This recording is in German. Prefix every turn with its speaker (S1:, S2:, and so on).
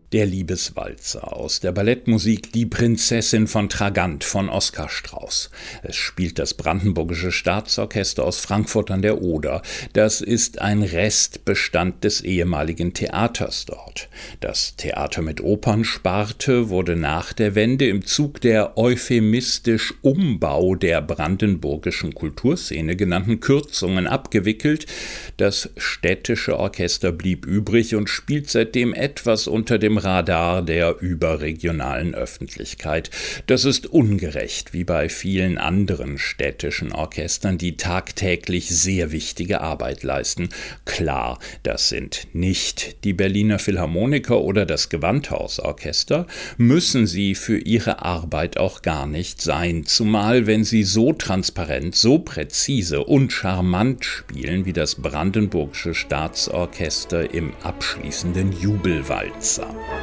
S1: Der Liebeswalzer aus der Ballettmusik Die Prinzessin von Tragant von Oskar Strauß. Es spielt das Brandenburgische Staatsorchester aus Frankfurt an der Oder. Das ist ein Restbestand des ehemaligen Theaters dort. Das Theater mit Opernsparte wurde nach der Wende im Zug der euphemistisch Umbau der brandenburgischen Kulturszene genannten Kürzungen abgewickelt. Das städtische Orchester blieb übrig und spielt seitdem etwas unter dem Radar der überregionalen Öffentlichkeit. Das ist ungerecht, wie bei vielen anderen städtischen Orchestern, die tagtäglich sehr wichtige Arbeit leisten. Klar, das sind nicht die Berliner Philharmoniker oder das Gewandhausorchester, müssen sie für ihre Arbeit auch gar nicht sein, zumal wenn sie so transparent, so präzise und charmant spielen wie das Brandenburgische Staatsorchester im abschließenden Jubelwalzer.